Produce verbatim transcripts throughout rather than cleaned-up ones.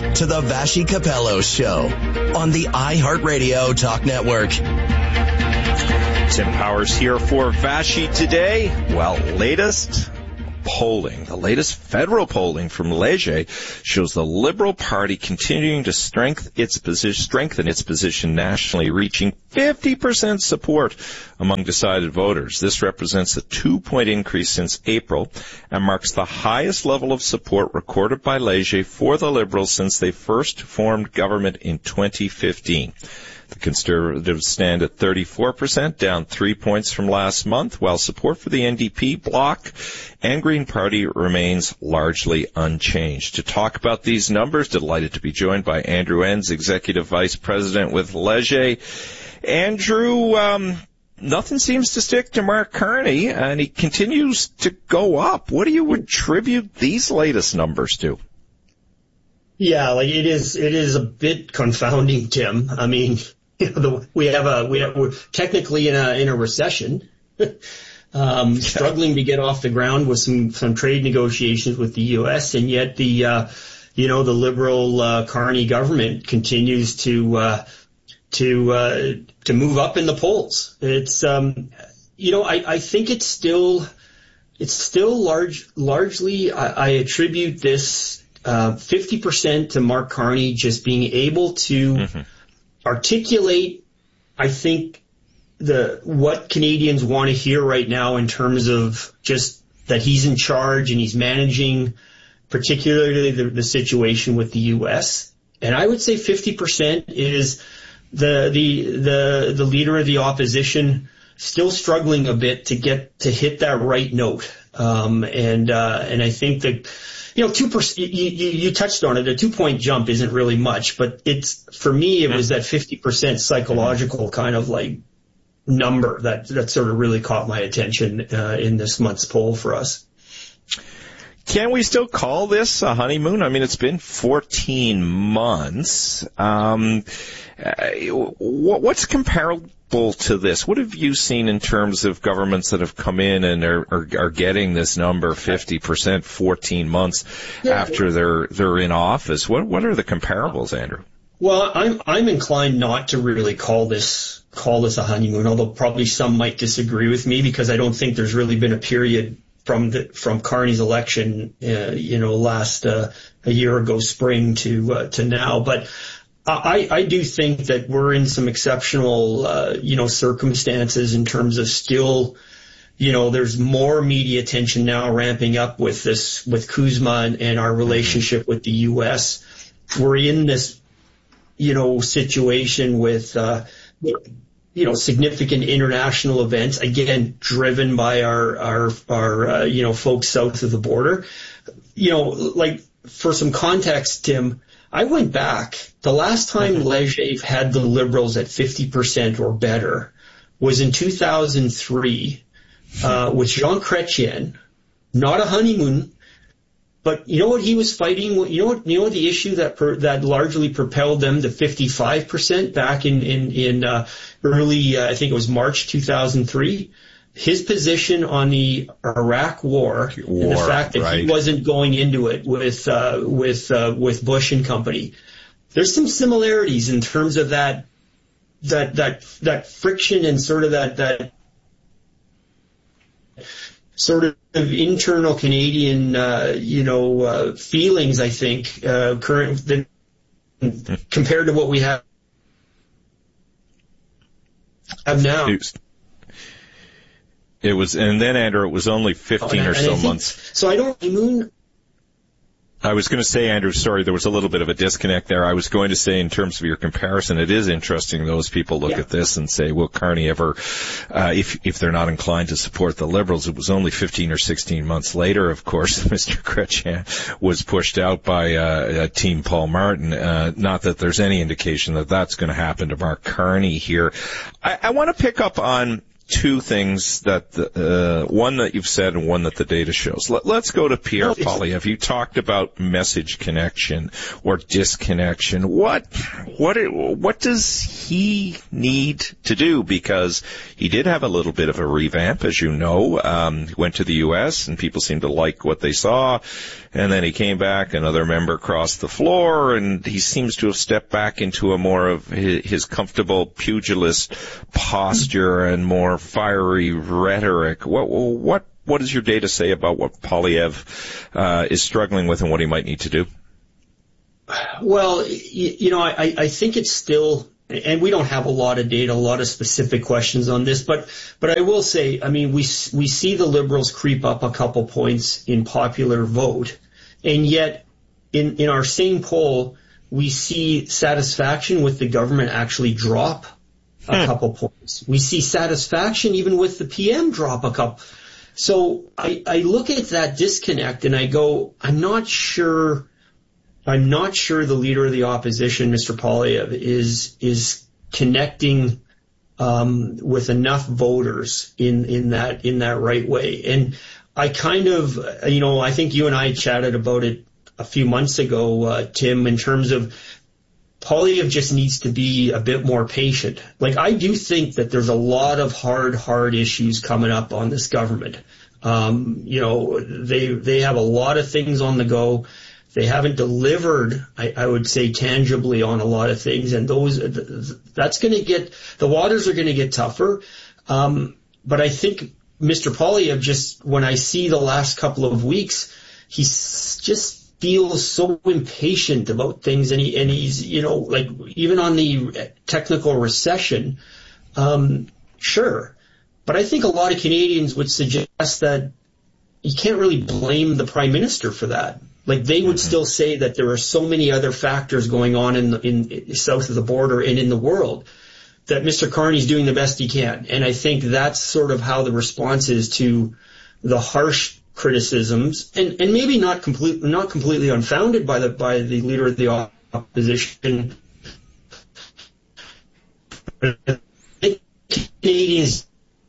to the Vassy Capello Show on the iHeartRadio Talk Network. Tim Powers here for Vassy today. Well, latest polling, the latest federal polling from Leger shows the Liberal Party continuing to strengthen its position, strengthen its position nationally, reaching fifty percent support among decided voters. This represents a two-point increase since April and marks the highest level of support recorded by Leger for the Liberals since they first formed government in twenty fifteen. The Conservatives stand at thirty-four percent, down three points from last month, while support for the N D P bloc and Green Party remains largely unchanged. To talk about these numbers, delighted to be joined by Andrew Enns, Executive Vice President with Leger. Andrew, um, nothing seems to stick to Mark Carney, and he continues to go up. What do you attribute these latest numbers to? Yeah, like it is, it is a bit confounding, Tim. I mean, you know, the, we have a, we have, we're technically in a, in a recession, um, struggling to get off the ground with some, some trade negotiations with the U S, and yet the, uh, you know, the Liberal, uh, Carney government continues to, uh, to, uh, to move up in the polls. It's, um, you know, I, I think it's still, it's still large, largely, I, I attribute this, uh, fifty percent to Mark Carney just being able to mm-hmm. articulate, I think, the, what Canadians want to hear right now in terms of just that he's in charge and he's managing particularly the, the situation with the U S. And I would say fifty percent is the, the, the, the leader of the opposition still struggling a bit to get, to hit that right note. Um, and, uh, and I think that, you know, two percent, you, you, you touched on it, a two point jump isn't really much, but it's, for me, it was that fifty percent psychological kind of like number that, that sort of really caught my attention, uh, in this month's poll for us. Can we still call this a honeymoon? I mean, it's been fourteen months. Um, uh, what's comparable to this? What have you seen in terms of governments that have come in and are, are, are getting this number, fifty percent, fourteen months yeah. after they're they're in office? What what are the comparables, Andrew? Well, I'm I'm inclined not to really call this call this a honeymoon, although probably some might disagree with me because I don't think there's really been a period from the from Carney's election, uh, you know, last uh, a year ago spring to uh, to now, but. I, I do think that we're in some exceptional, uh, you know, circumstances in terms of still, you know, there's more media attention now ramping up with this, with Kuzma and, and our relationship with the U S. We're in this, you know, situation with, uh, you know, significant international events, again, driven by our, our, our, uh, you know, folks south of the border. You know, like for some context, Tim, I went back. The last time mm-hmm. Leger had the Liberals at fifty percent or better was in two thousand three uh, with Jean Chrétien. Not a honeymoon, but you know what he was fighting? You know what? You know what the issue that per, that largely propelled them to fifty-five percent back in in in uh, early, uh, I think it was March two thousand three. His position on the Iraq war, war and the fact that right. he wasn't going into it with uh, with uh, with Bush and company. There's some similarities in terms of that that that that friction and sort of that that sort of internal Canadian uh, you know uh, feelings. I think uh, current than, compared to what we have have now. It was, and then Andrew, it was only fifteen oh, or so think, months. So I don't, moon. I was going to say, Andrew, sorry, there was a little bit of a disconnect there. I was going to say, in terms of your comparison, it is interesting. Those people look yeah. at this and say, will Carney ever, uh, if, if they're not inclined to support the Liberals, it was only fifteen or sixteen months later, of course, Mister Chrétien was pushed out by, uh, Team Paul Martin. Uh, not that there's any indication that that's going to happen to Mark Carney here. I, I want to pick up on two things that, the, uh, one that you've said and one that the data shows. Let, let's go to Pierre Poilievre. You talked about message connection or disconnection. What, what, what does he need to do? Because he did have a little bit of a revamp, as you know. Um, he went to the U S and people seemed to like what they saw. and then he came back, another member crossed the floor, and he seems to have stepped back into a more of his, his comfortable pugilist posture and more fiery rhetoric. What, what, what does your data say about what Poilievre uh, is struggling with and what he might need to do? Well, you, you know, I, I think it's still, and we don't have a lot of data, a lot of specific questions on this, but but I will say, I mean, we we see the Liberals creep up a couple points in popular vote, and yet in in our same poll, we see satisfaction with the government actually drop a hmm. couple points. We see satisfaction even with the P M drop a couple. So I, I look at that disconnect and I go, I'm not sure. I'm not sure the leader of the opposition, Mister Poilievre, is is connecting um, with enough voters in in that in that right way. And I kind of, you know, I think you and I chatted about it a few months ago, uh, Tim, in terms of Poilievre just needs to be a bit more patient. Like, I do think that there's a lot of hard, hard issues coming up on this government. Um, you know, they they have a lot of things on the go. They haven't delivered, I, I would say, tangibly on a lot of things, and those that's going to get the waters are going to get tougher. Um, but I think Mister Poilievre, just when I see the last couple of weeks, he just feels so impatient about things, and he and he's you know like even on the technical recession, um, sure, but I think a lot of Canadians would suggest that you can't really blame the Prime Minister for that. Like, they would still say that there are so many other factors going on in, the, in south of the border and in the world that Mister Carney's doing the best he can. And I think that's sort of how the response is to the harsh criticisms, and, and maybe not complete, not completely unfounded by the by the leader of the opposition. Canadians.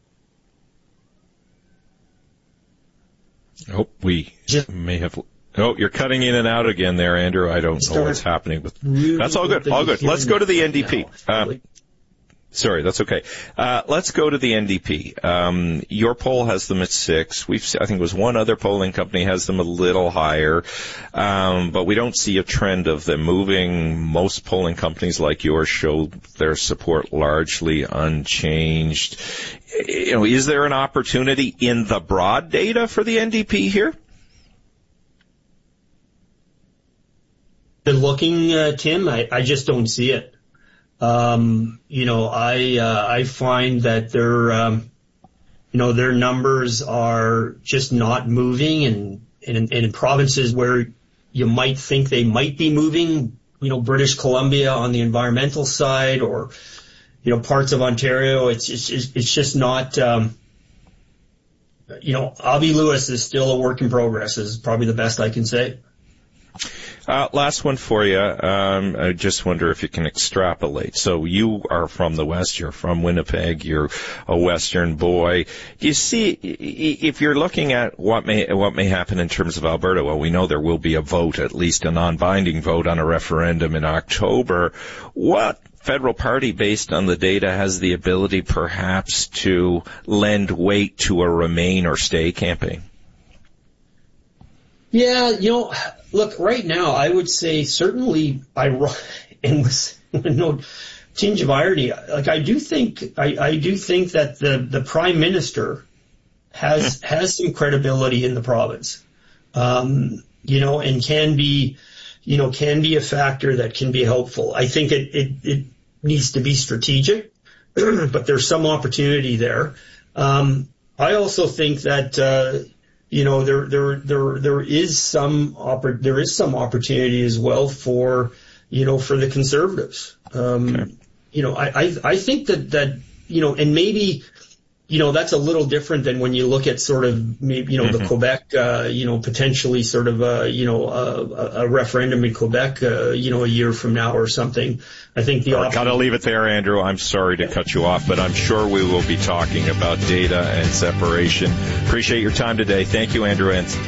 Oh, we may have. Oh, you're cutting in and out again there, Andrew. I don't know what's happening. But that's all good. All good. Let's go to the N D P. Uh, sorry, that's okay. Uh, let's go to the N D P. Um, your poll has them at six. We've, I think it was one other polling company has them a little higher, um, but we don't see a trend of them moving. Most polling companies like yours show their support largely unchanged. You know, is there an opportunity in the broad data for the N D P here? Looking, uh, Tim, I, I just don't see it. Um, you know, I uh, I find that their um, you know their numbers are just not moving, and, and, and in provinces where you might think they might be moving, you know, British Columbia on the environmental side, or you know parts of Ontario, it's it's it's just not. Um, you know, Avi Lewis is still a work in progress. Is probably the best I can say. Uh, last one for you. Um, I just wonder if you can extrapolate. So you are from the West. You're from Winnipeg. You're a Western boy. You see, if you're looking at what may what may happen in terms of Alberta, well, we know there will be a vote, at least a non-binding vote on a referendum in October. What federal party, based on the data, has the ability perhaps to lend weight to a remain or stay campaign? Yeah, you know, look, right now, I would say certainly, I and with no tinge of irony, like I do think, I, I do think that the, the Prime Minister has has some credibility in the province, um, you know, and can be, you know, can be a factor that can be helpful. I think it it, it needs to be strategic, but there's some opportunity there. Um, I also think that. Uh, You know, there, there, there, there is some, oppor- there is some opportunity as well for, you know, for the Conservatives. Um, okay. You know, I, I, I think that, that, you know, and maybe, you know, that's a little different than when you look at sort of maybe, you know, mm-hmm. the Quebec, uh, you know, potentially sort of, uh, you know, a, a referendum in Quebec, uh, you know, a year from now or something. I think the I've got to leave it there, Andrew. I'm sorry to cut you off, but I'm sure we will be talking about data and separation. Appreciate your time today. Thank you, Andrew Ensign.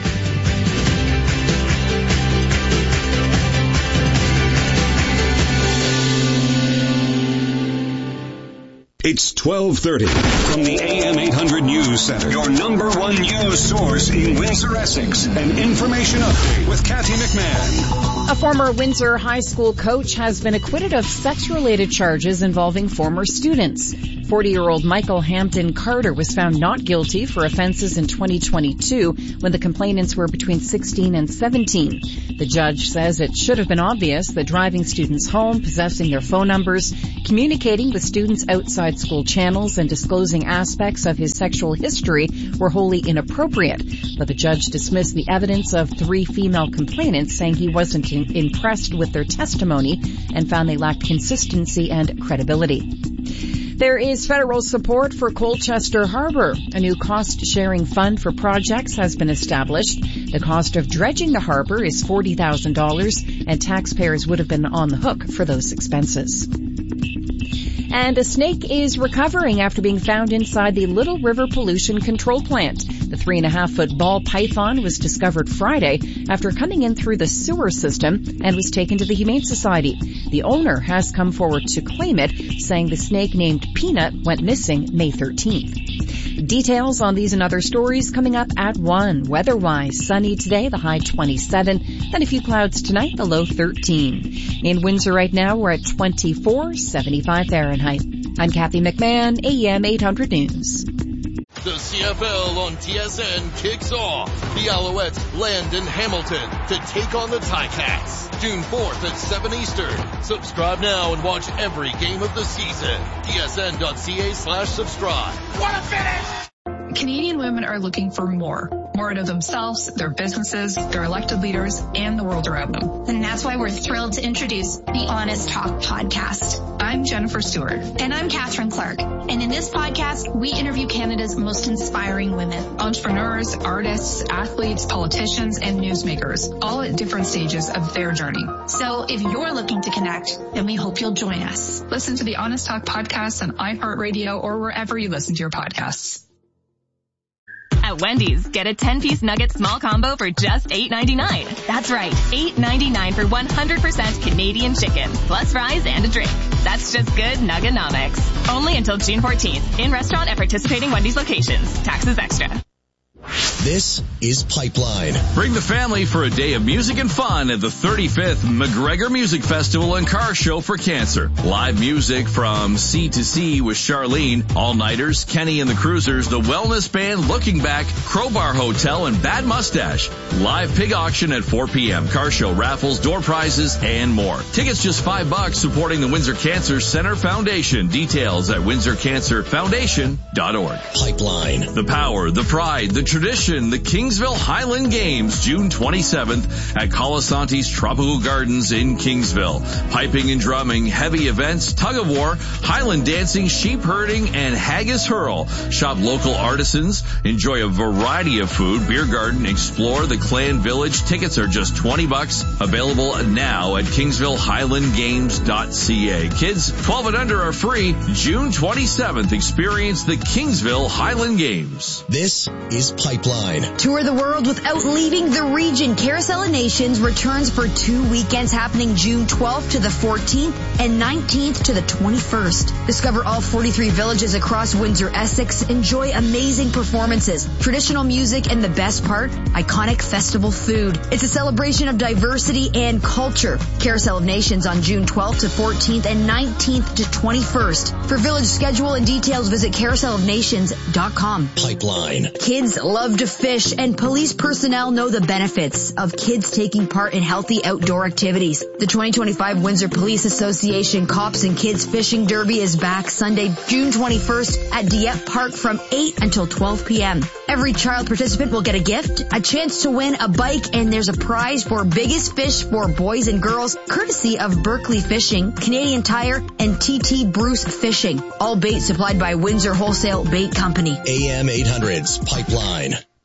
It's twelve thirty from the A M eight hundred News Center, your number one news source in Windsor, Essex. An information update with Kathy McMahon. A former Windsor High School coach has been acquitted of sex-related charges involving former students. forty-year-old Michael Hampton Carter was found not guilty for offenses in twenty twenty-two when the complainants were between sixteen and seventeen. The judge says it should have been obvious that driving students home, possessing their phone numbers, communicating with students outside school channels, and disclosing aspects of his sexual history were wholly inappropriate. But the judge dismissed the evidence of three female complainants, saying he wasn't in- impressed with their testimony and found they lacked consistency and credibility. There is federal support for Colchester Harbor. A new cost-sharing fund for projects has been established. The cost of dredging the harbor is forty thousand dollars, and taxpayers would have been on the hook for those expenses. And a snake is recovering after being found inside the Little River Pollution Control Plant. The three and a half foot ball python was discovered Friday after coming in through the sewer system and was taken to the Humane Society. The owner has come forward to claim it, saying the snake named Peanut went missing May thirteenth. Details on these and other stories coming up at one. Weather-wise, sunny today, the high twenty-seven. Then a few clouds tonight, the low thirteen. In Windsor right now, we're at twenty-four, seventy-five Fahrenheit. I'm Kathy McMahon, A M eight hundred News. The C F L on T S N kicks off. The Alouettes land in Hamilton to take on the Ticats. June fourth at seven Eastern. Subscribe now and watch every game of the season. T S N dot C A slash subscribe. What a finish! Canadian women are looking for more. More out of themselves, their businesses, their elected leaders, and the world around them. And that's why we're thrilled to introduce the Honest Talk podcast. I'm Jennifer Stewart. And I'm Catherine Clark. And in this podcast, we interview Canada's most inspiring women. Entrepreneurs, artists, athletes, politicians, and newsmakers, all at different stages of their journey. So if you're looking to connect, then we hope you'll join us. Listen to the Honest Talk podcast on iHeartRadio or wherever you listen to your podcasts. At Wendy's, get a ten-piece nugget small combo for just eight ninety-nine. That's right, eight ninety-nine for one hundred percent Canadian chicken, plus fries and a drink. That's just good Nuggonomics. Only until June fourteenth. In restaurant at participating Wendy's locations. Taxes extra. This is Pipeline. Bring the family for a day of music and fun at the thirty-fifth McGregor Music Festival and Car Show for Cancer. Live music from C to C with Charlene, All-Nighters, Kenny and the Cruisers, the Wellness Band, Looking Back, Crowbar Hotel, and Bad Mustache. Live pig auction at four p.m. Car show, raffles, door prizes, and more. Tickets just five bucks, supporting the Windsor Cancer Center Foundation. Details at windsor cancer foundation dot org. Pipeline. The power, the pride, the tradition, the Kingsville Highland Games, June twenty-seventh at Colasanti's Tropical Gardens in Kingsville. Piping and drumming, heavy events, tug of war, Highland dancing, sheep herding, and haggis hurl. Shop local artisans, enjoy a variety of food, beer garden, explore the Clan Village. Tickets are just twenty bucks. Available now at kingsville highland games dot c a. Kids twelve and under are free. June twenty-seventh, experience the Kingsville Highland Games. This is Pipeline. Tour the world without leaving the region. Carousel of Nations returns for two weekends happening June twelfth to the fourteenth and nineteenth to the twenty-first. Discover all forty-three villages across Windsor, Essex. Enjoy amazing performances, traditional music, and the best part, iconic festival food. It's a celebration of diversity and culture. Carousel of Nations on June twelfth to fourteenth and nineteenth to twenty-first. For village schedule and details, visit carousel of nations dot com. Pipeline. Kids love to fish, and police personnel know the benefits of kids taking part in healthy outdoor activities. The twenty twenty-five Windsor Police Association Cops and Kids Fishing Derby is back Sunday, June twenty-first at Dieppe Park from eight until twelve p.m. Every child participant will get a gift, a chance to win a bike, and there's a prize for biggest fish for boys and girls, courtesy of Berkeley Fishing, Canadian Tire, and T T Bruce Fishing. All bait supplied by Windsor Wholesale Bait Company. A M eight hundred's Pipeline.